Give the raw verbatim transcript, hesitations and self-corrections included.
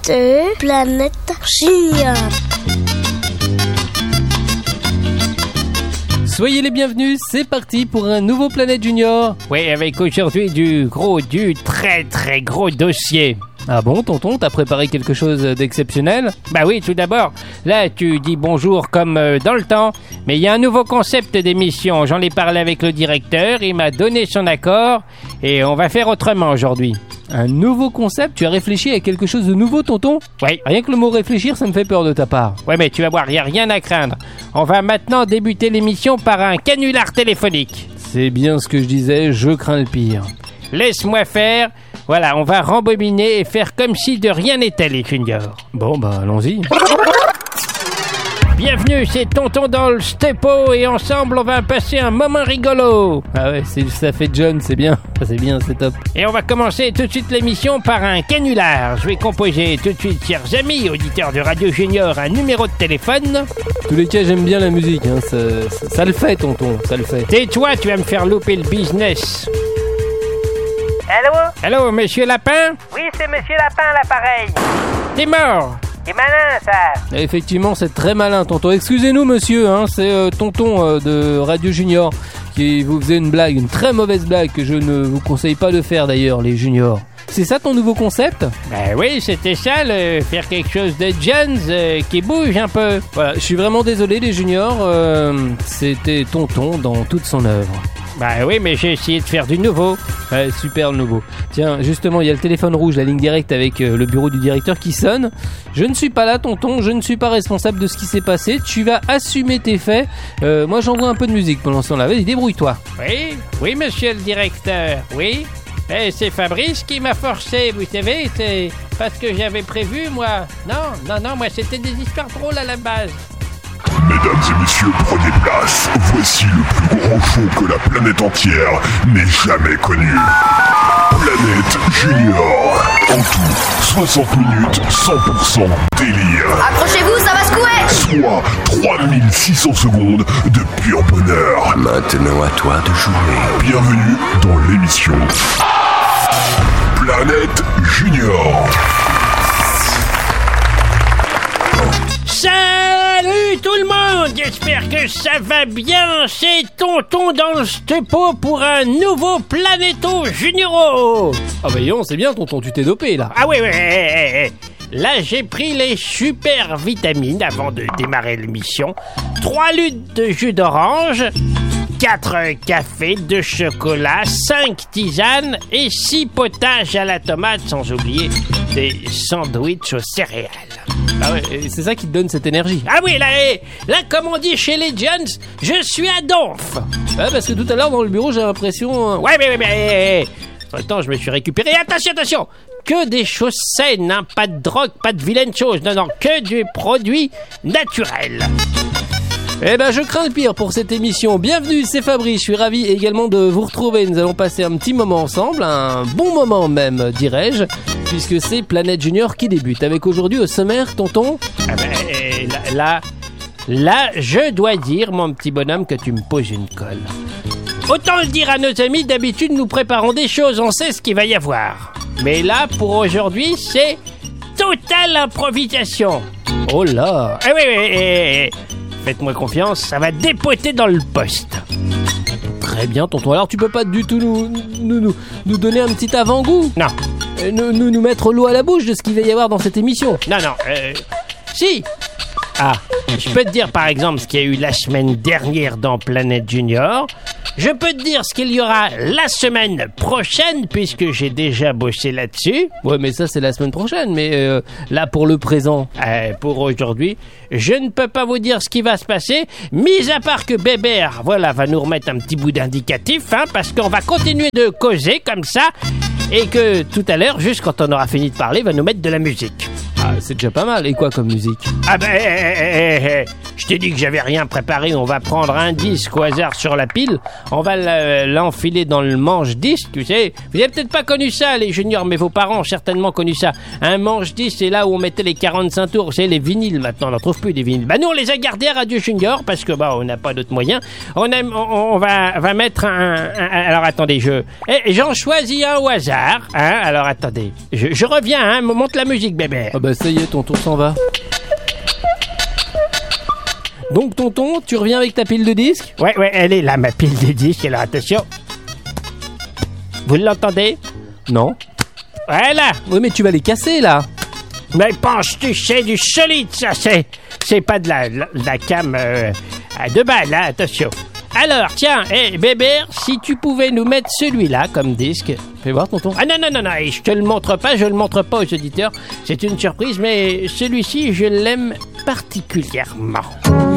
écoutez Planète Junior. Soyez les bienvenus, c'est parti pour un nouveau Planète Junior. Oui, avec aujourd'hui du gros, du très très gros dossier. Ah bon, tonton, t'as préparé quelque chose d'exceptionnel? Bah oui, tout d'abord, là tu dis bonjour comme euh, dans le temps, mais il y a un nouveau concept d'émission. J'en ai parlé avec le directeur, il m'a donné son accord et on va faire autrement aujourd'hui. Un nouveau concept? Tu as réfléchi à quelque chose de nouveau, tonton? Oui. Rien que le mot réfléchir, ça me fait peur de ta part. Ouais, mais tu vas voir, il n'y a rien à craindre. On va maintenant débuter l'émission par un canular téléphonique. C'est bien ce que je disais, je crains le pire. Laisse-moi faire. Voilà, on va rembobiner et faire comme si de rien n'était, les juniors. Bon, bah allons-y. Bienvenue, c'est Tonton dans le Stepo et ensemble on va passer un moment rigolo. Ah ouais, c'est, ça fait John, c'est bien, c'est bien, c'est top. Et on va commencer tout de suite l'émission par un canular. Je vais composer tout de suite, chers amis, auditeurs de Radio Junior, un numéro de téléphone. En tous les cas, j'aime bien la musique, hein. ça, ça, ça le fait, tonton, ça le fait. Tais-toi, tu vas me faire louper le business. Allô? Allô, Monsieur Lapin? Oui, c'est Monsieur Lapin, l'appareil. T'es mort? C'est malin, ça. Effectivement, c'est très malin, tonton. Excusez-nous, monsieur, hein, c'est euh, tonton euh, de Radio Junior qui vous faisait une blague, une très mauvaise blague que je ne vous conseille pas de faire d'ailleurs, les juniors. C'est ça ton nouveau concept? Ben oui, c'était ça, le, faire quelque chose de Jones euh, qui bouge un peu. Voilà, je suis vraiment désolé, les juniors, euh, c'était tonton dans toute son œuvre. Bah oui, mais j'ai essayé de faire du nouveau. Ouais, super le nouveau. Tiens, justement, il y a le téléphone rouge, la ligne directe avec euh, le bureau du directeur qui sonne. Je ne suis pas là, tonton, je ne suis pas responsable de ce qui s'est passé. Tu vas assumer tes faits. Euh, moi, j'envoie un peu de musique pendant ce temps-là. Vas-y, débrouille-toi. Oui, oui, monsieur le directeur, oui. Eh, c'est Fabrice qui m'a forcé, vous savez, c'est parce que j'avais prévu, moi. Non, non, non, moi, c'était des histoires drôles à la base. Mesdames et messieurs, prenez place. Voici le plus grand show que la planète entière n'ait jamais connu. Planète Junior. En tout, soixante minutes, cent pour cent délire. Accrochez-vous, ça va secouer. Soit trois mille six cents secondes de pur bonheur. Maintenant à toi de jouer. Bienvenue dans l'émission Planète Junior. Salut tout le monde, j'espère que ça va bien, c'est Tonton dans le Stepo pour un nouveau Planéto Junioro. Ah bah yon, c'est bien tonton, tu t'es dopé là. Ah oui, oui, oui, oui. Là j'ai pris les super vitamines avant de démarrer l'émission, trois litres de jus d'orange, quatre cafés de chocolat, cinq tisanes et six potages à la tomate, sans oublier des sandwichs aux céréales. Ah ouais, c'est ça qui te donne cette énergie. Ah oui, là, là, comme on dit chez les Jones, je suis à donf. Ouais, parce que tout à l'heure dans le bureau, j'ai l'impression... Euh... Ouais, mais, mais, mais... Attends, je me suis récupéré. Attention, attention. Que des choses saines, hein. Pas de drogue, pas de vilaines choses. Non, non, que des produits naturels. Eh ben, je crains le pire pour cette émission. Bienvenue, c'est Fabrice. Je suis ravi également de vous retrouver. Nous allons passer un petit moment ensemble, un bon moment même, dirais-je, puisque c'est Planète Junior qui débute. Avec aujourd'hui au sommaire, tonton. Ah ben, là, là, là, je dois dire, mon petit bonhomme, que tu me poses une colle. Autant le dire à nos amis, d'habitude, nous préparons des choses, on sait ce qu'il va y avoir. Mais là, pour aujourd'hui, c'est totale improvisation. Oh là. Eh oui, oui, oui, oui. Faites-moi confiance, ça va dépoter dans le poste. Très bien, tonton. Alors, tu peux pas du tout nous, nous, nous, nous donner un petit avant-goût? Non. Euh, nous, nous, nous mettre l'eau à la bouche de ce qu'il va y avoir dans cette émission? Non, non. Euh, si. Ah, je peux te dire par exemple ce qu'il y a eu la semaine dernière dans Planète Junior. Je peux te dire ce qu'il y aura la semaine prochaine puisque j'ai déjà bossé là-dessus. Ouais, mais ça c'est la semaine prochaine. Mais euh, là pour le présent, euh, pour aujourd'hui, je ne peux pas vous dire ce qui va se passer, mis à part que Bébert, voilà, va nous remettre un petit bout d'indicatif, hein, parce qu'on va continuer de causer comme ça et que tout à l'heure, juste quand on aura fini de parler, va nous mettre de la musique. Ah, c'est déjà pas mal. Et quoi comme musique? Ah ben, eh, eh, eh, Je t'ai dit que j'avais rien préparé. On va prendre un disque au hasard sur la pile. On va l'enfiler dans le manche-disque, tu sais. Vous avez peut-être pas connu ça, les juniors, mais vos parents ont certainement connu ça. Un manche-disque, c'est là où on mettait les quarante-cinq tours. Vous savez, les vinyles, maintenant, on n'en trouve plus des vinyles. Bah, nous, on les a gardés à Radio Junior parce que, bah, on n'a pas d'autres moyens. On, aime, on, on va, va mettre un, un, un... Alors, attendez, je... Eh, j'en choisis un au hasard, hein. Alors, attendez. Je, je reviens, hein. Monte la musique, bébé. Ah bah, ça y est, tonton s'en va. Donc, tonton, tu reviens avec ta pile de disques? Ouais, ouais, elle est là, ma pile de disques. Alors, attention. Vous l'entendez? Non. Voilà. Oui, mais tu vas les casser, là. Mais penches-tu, c'est du solide, ça, c'est... C'est pas de la, la, la cam euh, à deux balles, là, attention. Alors, tiens, hé, hey, Bébert, si tu pouvais nous mettre celui-là comme disque... Fais voir, tonton. Ah non, non, non, non, je te le montre pas, je le montre pas aux auditeurs. C'est une surprise, mais celui-ci, je l'aime particulièrement.